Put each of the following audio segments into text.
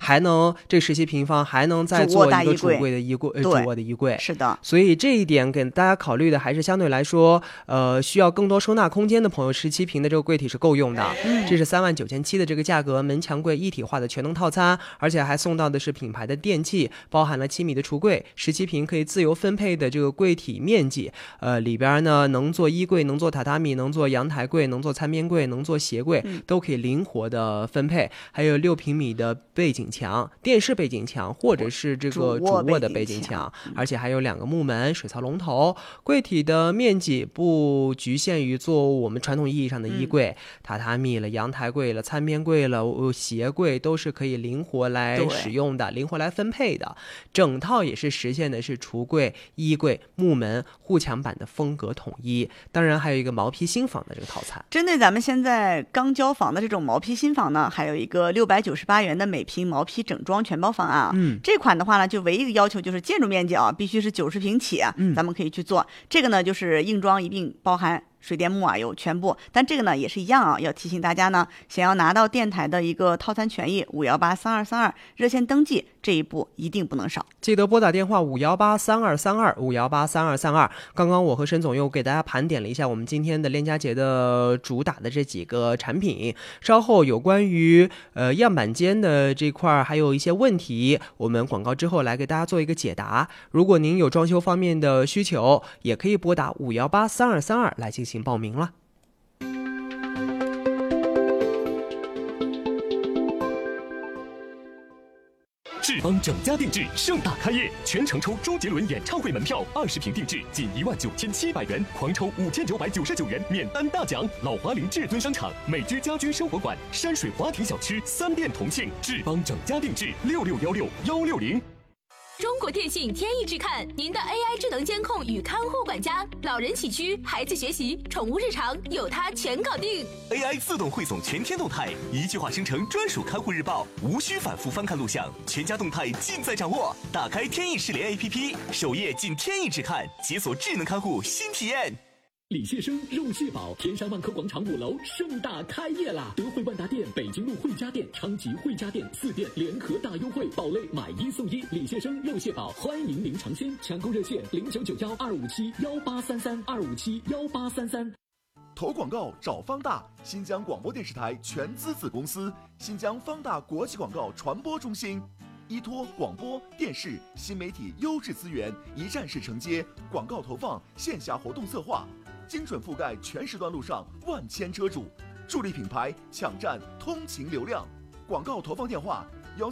还能这17平方还能再做一个主卧的衣柜，主卧的衣柜。 是的， 所以这一点给大家考虑的还是相对来说，需要更多收纳空间的朋友，17平的这个柜体是够用的。这是39,700的这个价格，门墙柜一体化的全能套餐，而且还送到的是品牌的电器，包含了7米的橱柜，17平可以自由分配的这个柜体面积，里边呢能做衣柜，能做榻榻米，能做阳台柜，能做餐边柜，能做鞋柜，都可以灵活的分配。还有6平米的背景墙，电视背景墙，或者是这个主卧的背景墙，而且还有2个木门、水槽龙头。柜体的面积不局限于做我们传统意义上的衣柜，榻榻米了、阳台柜了、餐边柜了、鞋柜都是可以灵活来使用的，灵活来分配的。整套也是实现的是橱柜、衣柜、木门、护墙板的风格统一。当然还有一个毛坯新房的这个套餐。 针对咱们现在刚交房的这种毛坯新房呢，还有一个698元的每平毛坯整装全包方案啊。这款的话呢，就唯一一个要求就是建筑面积啊，必须是90平起，咱们可以去做。这个呢，就是硬装一并包含水电木瓦油全部，但这个呢也是一样啊，要提醒大家呢，想要拿到电台的一个套餐权益5183232热线登记，这一步一定不能少。 记得拨打电话5183232，5183232。刚刚我和申总又给大家盘点了一下我们今天的链家节的主打的这几个产品，稍后有关于样板间的这块还有一些问题，我们广告之后来给大家做一个解答。如果您有装修方面的需求，也可以拨打5183232来进行报名了。 志邦整家定制盛大开业，全程抽周杰伦演唱会门票，20平定制仅19700元，狂抽5999元免单大奖。老华林至尊商场、美居家居生活馆、山水华庭小区3店同庆，志邦整家定制66161660。 中国电信天翼智看，您的 AI 智能监控与看护管家，老人起居、孩子学习、宠物日常，有它全搞定。 AI 自动汇总全天动态，一句话生成专属看护日报，无需反复翻看录像，全家动态尽在掌握。打开天翼视联 APP， 首页进天翼智看，解锁智能看护新体验。 李谢生肉蟹堡天山万科广场5楼盛大开业啦！德惠万达店、北京路汇家店、昌吉汇家店4店联合大优惠，宝类买1送1。李谢生肉蟹堡欢迎您尝鲜，抢购热线0991-257-1833，257-1833。 投广告找方大，新疆广播电视台全资子公司，新疆方大国际广告传播中心。依托广播电视新媒体优质资源，一站式承接广告投放、线下活动策划，精准覆盖全时段路上万千车主，助力品牌抢占通勤流量。广告投放电话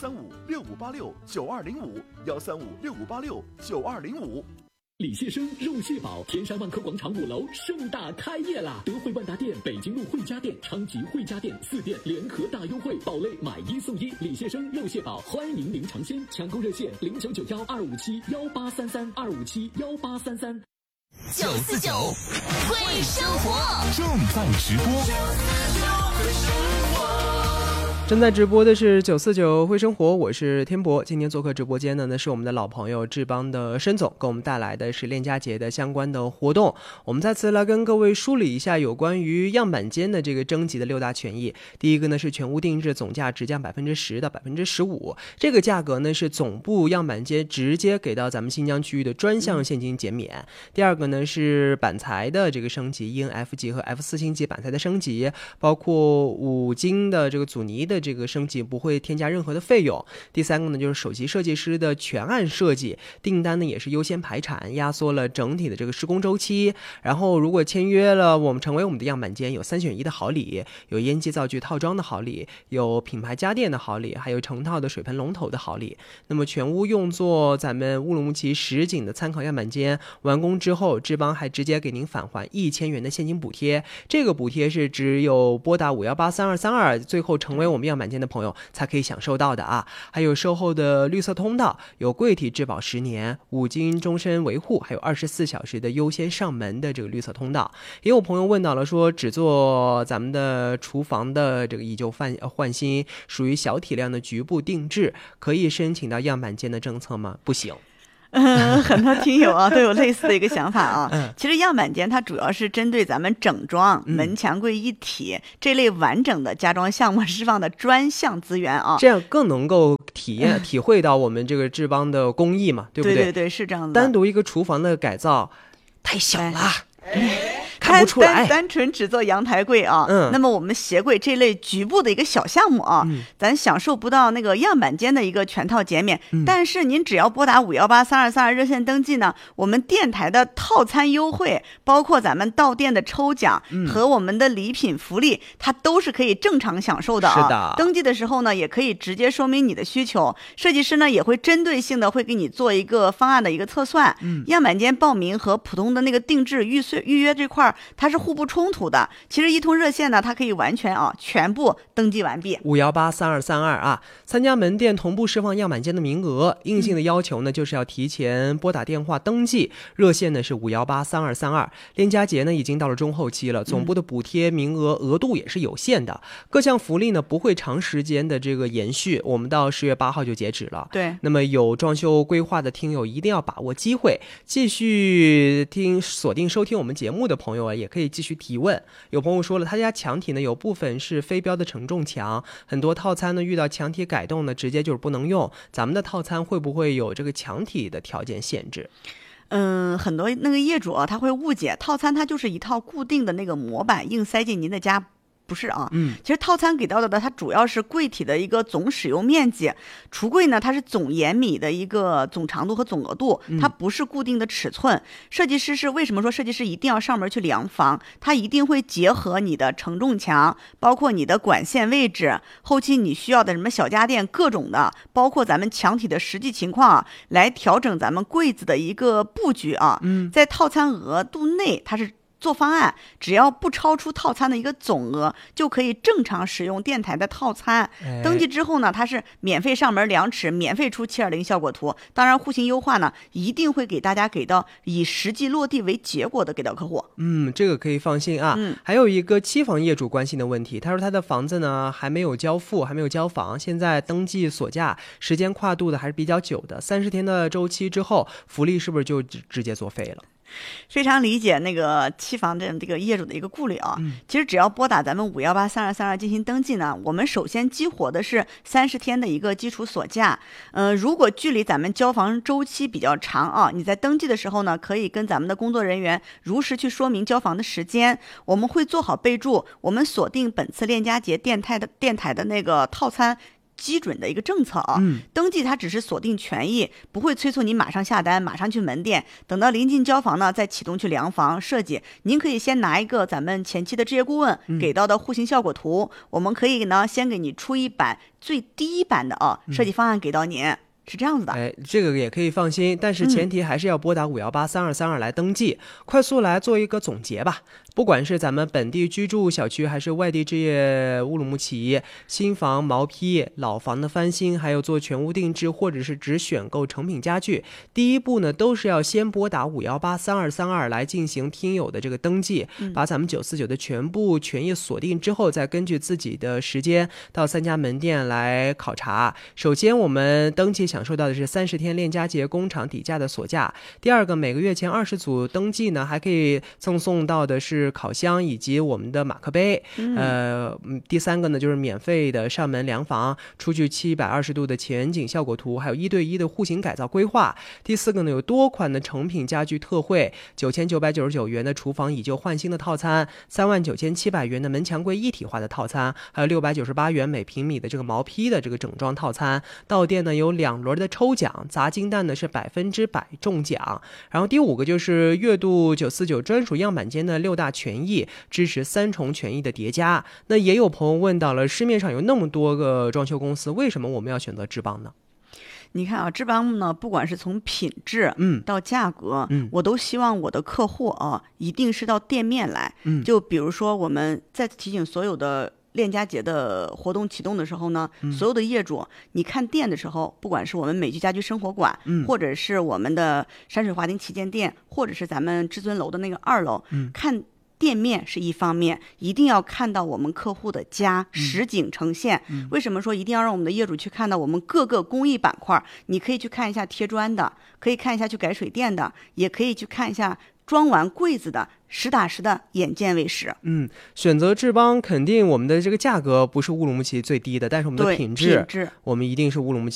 13565869205，13565869205。 李谢生肉蟹堡天山万科广场5楼盛大开业啦！德惠万达店、北京路汇家店、昌吉汇家店4店联合大优惠，宝类买1送1。李谢生肉蟹堡欢迎您尝鲜，抢购热线0991-257-1833，257-1833。 949会生活正在直播。 正在直播的是949会生活，我是天博。今天做客直播间呢是我们的老朋友志邦的申总，给我们带来的是链家节的相关的活动。我们再次来跟各位梳理一下有关于样板间的这个征集的6大权益。第一个呢是全屋定制，总价直降10%到15%，这个价格呢是总部样板间直接给到咱们新疆区域的专项现金减免。第二个呢是板材的这个升级，EN-F 级和 F4 星级板材的升级，包括5金的这个阻尼的这个升级不会添加任何的费用。第三个呢就是首席设计师的全案设计，订单呢也是优先排产，压缩了整体的这个施工周期。然后如果签约了我们成为我们的样板间，有3选1的好礼，有烟机灶具套装的好礼，有品牌家电的好礼，还有成套的水盆龙头的好礼。那么全屋用作咱们乌鲁木齐实景的参考样板间，完工之后志邦还直接给您返还1000元的现金补贴。这个补贴是只有拨打5183232最后成为我们样板间的朋友才可以享受到的啊。还有售后的绿色通道，有柜体质保10年，5金终身维护，还有24小时的优先上门的这个绿色通道。也有朋友问到了说，只做咱们的厨房的这个以旧换新，属于小体量的局部定制，可以申请到样板间的政策吗？不行。 很多听友啊都有类似的一个想法啊。其实样板间它主要是针对咱们整装、门墙柜一体这类完整的家装项目释放的专项资源啊， 这样更能够体会到我们这个志邦的工艺嘛，对不对？ 对对对，是这样的。 单独一个厨房的改造太小了。看不出来， 单纯只做阳台柜啊，那么我们鞋柜这类局部的一个小项目啊，咱享受不到那个样板间的一个全套减免，但是您只要拨打5183232热线登记呢，我们电台的套餐优惠，包括咱们到店的抽奖和我们的礼品福利，它都是可以正常享受的啊。 是的， 登记的时候呢，也可以直接说明你的需求，设计师呢也会针对性的会给你做一个方案的一个测算，样板间报名和普通的那个定制预约这块它是互不冲突的。其实一通热线呢，它可以完全全部登记完毕。 5183232啊，参加门店同步释放样板间的名额。硬性的要求呢，就是要提前拨打电话登记。热线呢是5183232。链家节呢已经到了中后期了，总部的补贴名额额度也是有限的，各项福利呢不会长时间的这个延续，我们到10月8号就截止了。 对， 那么有装修规划的听友一定要把握机会，继续锁定收听我们节目的朋友啊，也可以继续提问。有朋友说了，他家墙体呢有部分是非标的承重墙，很多套餐呢遇到墙体改动呢直接就是不能用，咱们的套餐会不会有这个墙体的条件限制？ 很多那个业主啊，他会误解套餐它就是一套固定的那个模板硬塞进您的家。不是啊，其实套餐给到的它主要是柜体的一个总使用面积，橱柜呢它是总延米的一个总长度和总额度，它不是固定的尺寸。设计师是为什么说设计师一定要上门去量房？他一定会结合你的承重墙，包括你的管线位置，后期你需要的什么小家电各种的，包括咱们墙体的实际情况啊，来调整咱们柜子的一个布局啊。在套餐额度内，它是做方案，只要不超出套餐的一个总额，就可以正常使用电台的套餐。登记之后呢，它是免费上门量尺，免费出720效果图。当然，户型优化呢，一定会给大家给到以实际落地为结果的给到客户。 这个可以放心啊。还有一个期房业主关心的问题，他说他的房子呢还没有交付，还没有交房，现在登记锁价时间跨度的还是比较久的，30天的周期之后，福利是不是就直接作废了？ 非常理解那个期房这个业主的一个顾虑啊。其实只要拨打咱们5183232进行登记呢，我们首先激活的是30天的一个基础锁价。如果距离咱们交房周期比较长啊，你在登记的时候呢，可以跟咱们的工作人员如实去说明交房的时间，我们会做好备注，我们锁定本次链家节电台的那个套餐基准的一个政策啊。登记它只是锁定权益，不会催促您马上下单，马上去门店，等到临近交房呢再启动去量房设计。您可以先拿一个咱们前期的置业顾问给到的户型效果图，我们可以呢先给你出一版最低版的设计方案给到您。是这样子的， 这个也可以放心，但是前提还是要拨打5183232来登记。快速来做一个总结吧，不管是咱们本地居住小区，还是外地置业乌鲁木齐，新房毛坯、老房的翻新，还有做全屋定制，或者是只选购成品家具，第一步呢，都是要先拨打5183232来进行听友的这个登记，把咱们949的全部权益锁定之后，再根据自己的时间到3家门店来考察。首先，我们登记享受到的是30天链家节工厂底价的锁价。第二个，每个月前20组登记呢，还可以赠送到的是烤箱以及我们的马克杯。第三个呢，就是免费的上门量房，出具720度的全景效果图，还有1对1的户型改造规划。第四个呢，有多款的成品家具特惠，9999元的厨房以旧换新的套餐，39700元的门墙柜一体化的套餐，还有698元每平米的这个毛坯的这个整装套餐。到店呢有2轮的抽奖，砸金蛋呢是100%中奖。然后第5个就是月度949专属样板间的6大权益，支持3重权益的叠加。那也有朋友问到了，市面上有那么多个装修公司，为什么我们要选择志邦呢？ 你看啊，志邦呢，不管是从品质到价格，我都希望我的客户一定是到店面来。就比如说，我们再次提醒所有的链家节的活动启动的时候呢，所有的业主，你看店的时候，不管是我们美居家居生活馆，或者是我们的山水华庭旗舰店，或者是咱们至尊楼的那个2楼，看店面是一方面，一定要看到我们客户的家实景呈现。为什么说一定要让我们的业主去看到我们各个工艺板块？你可以去看一下贴砖的，可以看一下去改水电的，也可以去看一下装完柜子的，实打实的眼见为实。 选择志邦，肯定我们的这个价格不是乌鲁木齐最低的，但是我们的品质我们一定是乌鲁木齐